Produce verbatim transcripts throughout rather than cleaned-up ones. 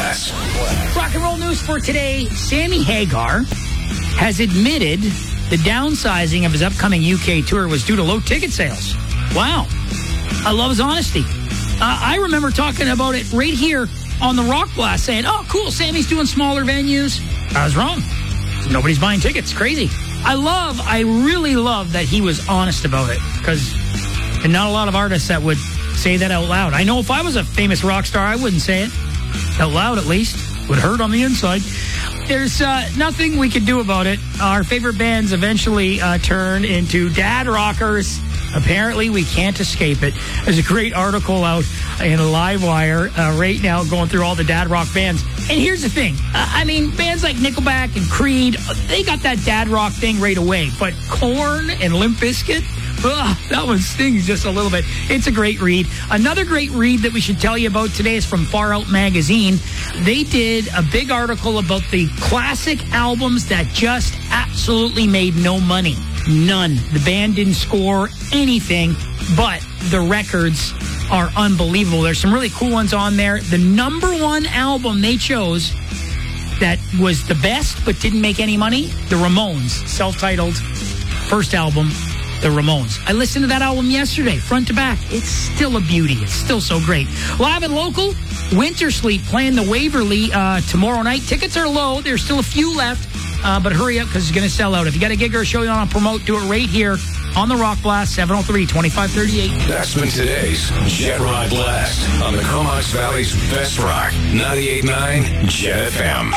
Blast. Rock and roll news for today. Sammy Hagar has admitted the downsizing of his upcoming U K tour was due to low ticket sales. Wow. I love his honesty. Uh, I remember talking about it right here on the Rock Blast, saying, oh, cool, Sammy's doing smaller venues. I was wrong. Nobody's buying tickets. Crazy. I love, I really love that he was honest about it, because and not a lot of artists that would say that out loud. I know if I was a famous rock star, I wouldn't say it out loud, at least. Would hurt on the inside. There's uh, nothing we could do about it. Our favorite bands eventually uh, turn into dad rockers. Apparently, we can't escape it. There's a great article out in Livewire uh, right now going through all the dad rock bands. And here's the thing. Uh, I mean, bands like Nickelback and Creed, they got that dad rock thing right away. But Korn and Limp Bizkit, ugh, that one stings just a little bit. It's a great read. Another great read that we should tell you about today is from Far Out Magazine. They did a big article about the classic albums that just absolutely made no money. None. The band didn't score anything, but the records are unbelievable. There's some really cool ones on there. The number one album they chose that was the best but didn't make any money, the Ramones, self-titled first album, the Ramones. I listened to that album yesterday, front to back. It's still a beauty. It's still so great. Live and local, Winter Sleep playing the Waverly uh, tomorrow night. Tickets are low. There's still a few left. Uh, but hurry up, because it's going to sell out. If you got a gig or a show you want to promote, do it right here on the Rock Blast, seven oh three, twenty-five thirty-eight. That's been today's Jet Rock Blast on the Comox Valley's best rock, ninety-eight point nine Jet F M.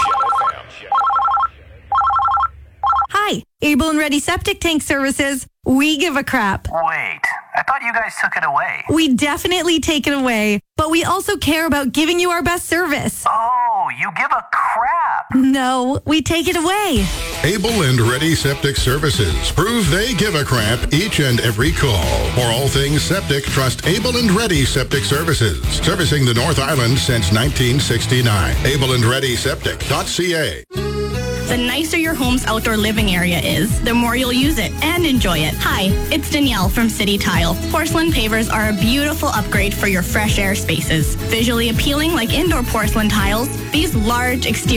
Hi, Able and Ready Septic Tank Services. We give a crap. Wait, I thought you guys took it away. We definitely take it away, but we also care about giving you our best service. Oh, you give a crap. No, we take it away. Able and Ready Septic Services. Prove they give a crap each and every call. For all things septic, trust Able and Ready Septic Services. Servicing the North Island since nineteen sixty-nine. able and ready septic dot c a. The nicer your home's outdoor living area is, the more you'll use it and enjoy it. Hi, it's Danielle from City Tile. Porcelain pavers are a beautiful upgrade for your fresh air spaces. Visually appealing like indoor porcelain tiles, these large exterior